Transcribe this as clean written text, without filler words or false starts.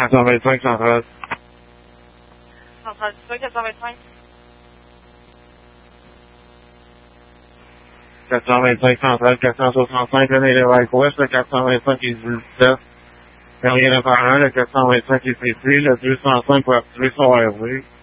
425 centrale. Centrale du Sud, 425. 425 centrale, 465, là, les Right West, le 425 est 17. Il n'y a rien à faire, le 425 est ici, le 205 pour activer son RV.